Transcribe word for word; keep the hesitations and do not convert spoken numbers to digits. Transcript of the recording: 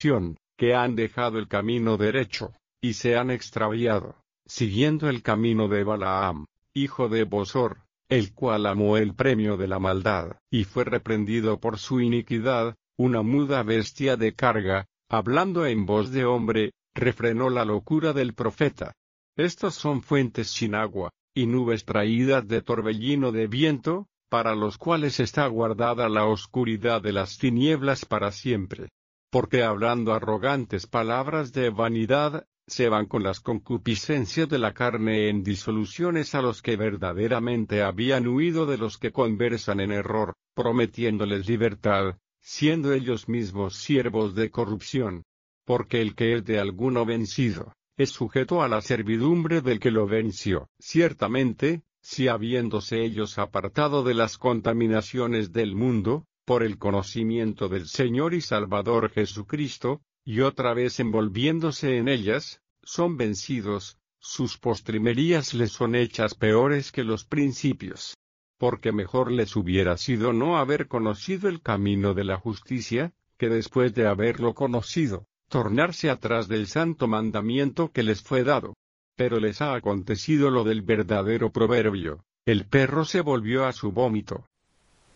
corrupción, que han dejado el camino derecho, y se han extraviado, siguiendo el camino de Balaam, hijo de Bosor, el cual amó el premio de la maldad, y fue reprendido por su iniquidad, una muda bestia de carga, hablando en voz de hombre, refrenó la locura del profeta. Estos son fuentes sin agua, y nubes traídas de torbellino de viento, para los cuales está guardada la oscuridad de las tinieblas para siempre. Porque hablando arrogantes palabras de vanidad, se van con las concupiscencias de la carne en disoluciones a los que verdaderamente habían huido de los que conversan en error, prometiéndoles libertad, siendo ellos mismos siervos de corrupción. Porque el que es de alguno vencido, es sujeto a la servidumbre del que lo venció. Ciertamente, si habiéndose ellos apartado de las contaminaciones del mundo, por el conocimiento del Señor y Salvador Jesucristo, y otra vez envolviéndose en ellas, son vencidos, sus postrimerías les son hechas peores que los principios. Porque mejor les hubiera sido no haber conocido el camino de la justicia, que después de haberlo conocido, tornarse atrás del santo mandamiento que les fue dado. Pero les ha acontecido lo del verdadero proverbio, el perro se volvió a su vómito,